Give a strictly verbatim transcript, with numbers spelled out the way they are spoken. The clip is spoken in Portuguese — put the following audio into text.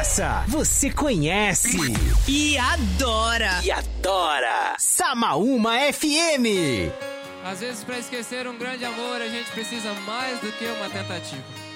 Essa você conhece e adora. E adora. Samaúma F M. Às vezes, para esquecer um grande amor, a gente precisa mais do que uma tentativa.